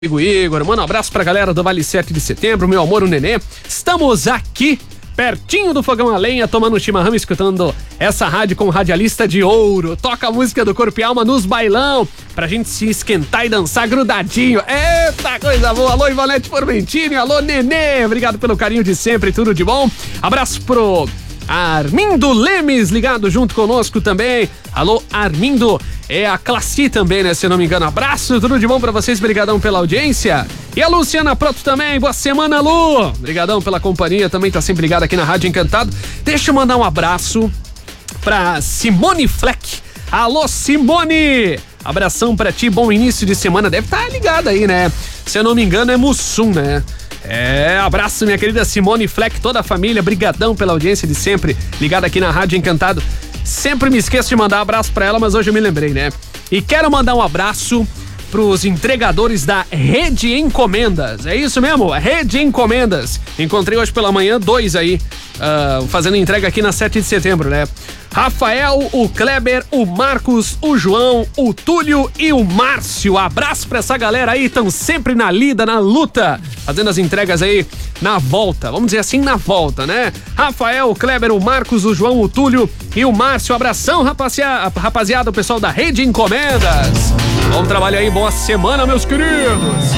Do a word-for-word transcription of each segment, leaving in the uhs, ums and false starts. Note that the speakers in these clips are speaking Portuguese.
Igor, manda um abraço pra galera do Vale sete de Setembro, meu amor, o Nenê. Estamos aqui, pertinho do fogão a lenha, tomando chimarrão, escutando essa rádio com radialista de ouro. Toca a música do Corpo e Alma nos bailão, pra gente se esquentar e dançar grudadinho. Eita, coisa boa. Alô, Ivonete Formentini, alô, Nenê. Obrigado pelo carinho de sempre, tudo de bom. Abraço pro Armindo Lemes, ligado junto conosco também. Alô, Armindo. É a Classi também, né? Se eu não me engano. Abraço, tudo de bom pra vocês. Brigadão pela audiência. E a Luciana Proto também. Boa semana, Lu. Brigadão pela companhia. Também tá sempre ligada aqui na Rádio Encantado. Deixa eu mandar um abraço pra Simone Fleck. Alô, Simone. Abração pra ti. Bom início de semana. Deve estar tá ligada aí, né? Se eu não me engano, é Mussum, né? É, abraço, minha querida Simone Fleck, toda a família. Brigadão pela audiência de sempre. Ligada aqui na Rádio Encantado. Sempre me esqueço de mandar um abraço pra ela, mas hoje eu me lembrei, né? E quero mandar um abraço pros entregadores da Rede Encomendas. É isso mesmo? Rede Encomendas. Encontrei hoje pela manhã dois aí, uh, fazendo entrega aqui na sete de setembro, né? Rafael, o Kleber, o Marcos, o João, o Túlio e o Márcio. Abraço pra essa galera aí, estão sempre na lida, na luta, fazendo as entregas aí na volta, vamos dizer assim, na volta, né? Rafael, o Kleber, o Marcos, o João, o Túlio e o Márcio. Abração, rapaziada, rapaziada, o pessoal da Rede Encomendas. Bom trabalho aí, boa semana, meus queridos.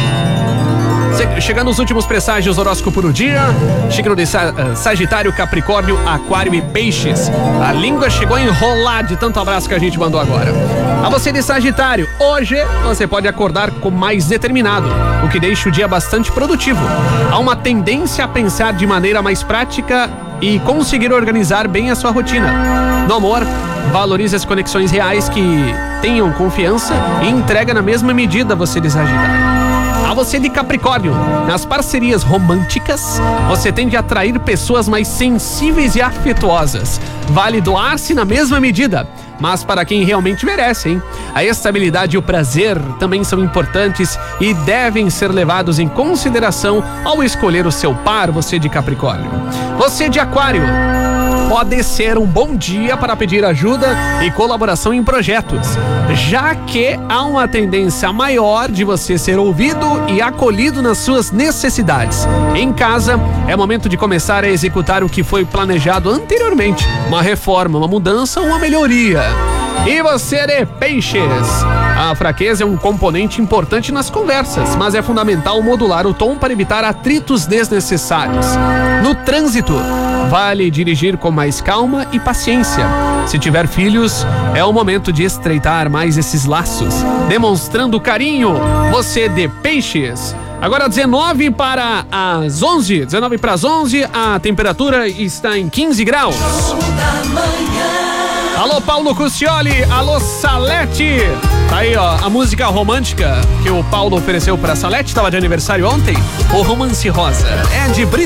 Chegando os últimos presságios, horóscopo do dia. Signo de Sagitário, Capricórnio, Aquário e Peixes. A língua chegou a enrolar de tanto abraço que a gente mandou agora. A você de Sagitário, hoje você pode acordar com mais determinado, o que deixa o dia bastante produtivo. Há uma tendência a pensar de maneira mais prática e conseguir organizar bem a sua rotina. No amor, valorize as conexões reais que tenham confiança e entrega na mesma medida, você de Sagitário. A você de Capricórnio, nas parcerias românticas, você tende a atrair pessoas mais sensíveis e afetuosas. Vale doar-se na mesma medida, mas para quem realmente merece, hein? A estabilidade e o prazer também são importantes e devem ser levados em consideração ao escolher o seu par, você de Capricórnio. Você de Aquário, pode ser um bom dia para pedir ajuda e colaboração em projetos, já que há uma tendência maior de você ser ouvido e acolhido nas suas necessidades. Em casa, é momento de começar a executar o que foi planejado anteriormente, uma reforma, uma mudança ou uma melhoria. E você de Peixes, a fraqueza é um componente importante nas conversas, mas é fundamental modular o tom para evitar atritos desnecessários. No trânsito, vale dirigir com mais calma e paciência. Se tiver filhos, é o momento de estreitar mais esses laços, demonstrando carinho, você de Peixes. Agora dezenove para as onze, dezenove para as onze, a temperatura está em quinze graus. Alô, Paulo Custioli, alô, Salete. Tá aí, ó, a música romântica que o Paulo ofereceu pra Salete, tava de aniversário ontem, o Romance Rosa. É de Brito.